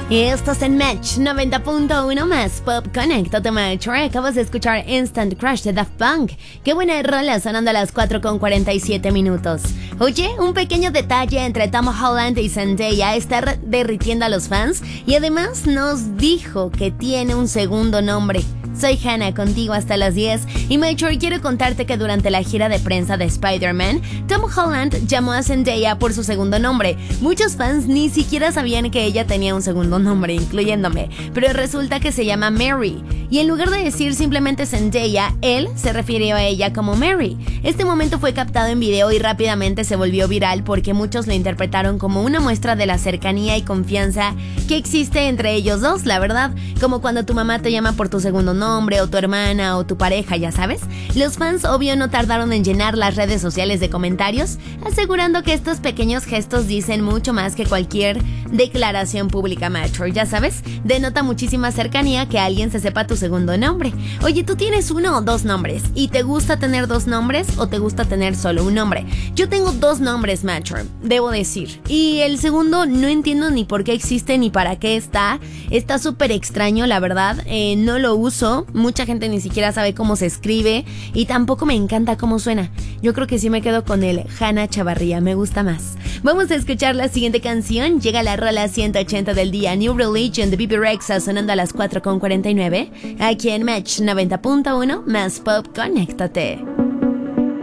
Y estás en Match 90.1 más Pop. Conéctate, Metro. Acabas de escuchar Instant Crush de Daft Punk. Qué buena rola, sonando a las 4:47. Oye, un pequeño detalle entre Tom Holland y Zendaya está derritiendo a los fans, y además nos dijo que tiene un segundo nombre. Soy Hannah, contigo hasta las 10. Y Metro, quiero contarte que durante la gira de prensa de Spider-Man, Tom Holland llamó a Zendaya por su segundo nombre. Muchos fans ni siquiera sabían que ella tenía un segundo nombre, incluyéndome, pero resulta que se llama Mary. Y en lugar de decir simplemente Zendaya, él se refirió a ella como Mary. Este momento fue captado en video y rápidamente se volvió viral porque muchos lo interpretaron como una muestra de la cercanía y confianza que existe entre ellos dos, la verdad. Como cuando tu mamá te llama por tu segundo nombre, o tu hermana, o tu pareja, ya sabes. Los fans obvio no tardaron en llenar las redes sociales de comentarios, asegurando que estos pequeños gestos dicen mucho más que cualquier declaración pública, macho. Ya sabes, denota muchísima cercanía que alguien se sepa tu segundo nombre. Oye, ¿tú tienes uno o dos nombres? ¿Y te gusta tener dos nombres o te gusta tener solo un nombre? Yo tengo dos nombres, macho, debo decir. Y el segundo no entiendo ni por qué existe ni para qué está. Está súper extraño, la verdad. No lo uso. Mucha gente ni siquiera sabe cómo se escribe y tampoco me encanta cómo suena. Yo creo que sí me quedo con el Hannah Chavarría, me gusta más. Vamos a escuchar la siguiente canción. Llega la rola 180 del día, New Religion de Bebe Rexha, sonando a las 4:49. Aquí en Match 90.1 más Pop. Conéctate.